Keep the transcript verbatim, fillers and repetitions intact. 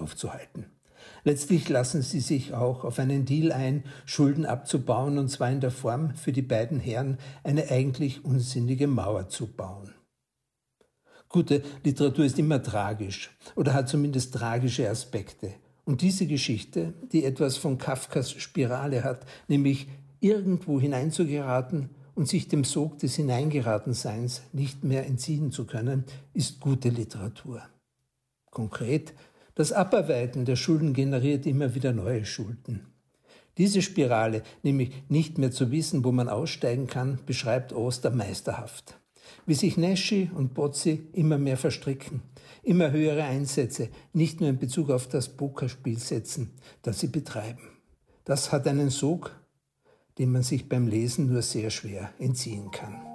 aufzuhalten. Letztlich lassen sie sich auch auf einen Deal ein, Schulden abzubauen, und zwar in der Form, für die beiden Herren eine eigentlich unsinnige Mauer zu bauen. Gute Literatur ist immer tragisch oder hat zumindest tragische Aspekte. Und diese Geschichte, die etwas von Kafkas Spirale hat, nämlich irgendwo hineinzugeraten und sich dem Sog des Hineingeratenseins nicht mehr entziehen zu können, ist gute Literatur. Konkret: Das Abarbeiten der Schulden generiert immer wieder neue Schulden. Diese Spirale, nämlich nicht mehr zu wissen, wo man aussteigen kann, beschreibt Oster meisterhaft. Wie sich Nesci und Bozzi immer mehr verstricken, immer höhere Einsätze, nicht nur in Bezug auf das Pokerspiel setzen, das sie betreiben. Das hat einen Sog, dem man sich beim Lesen nur sehr schwer entziehen kann.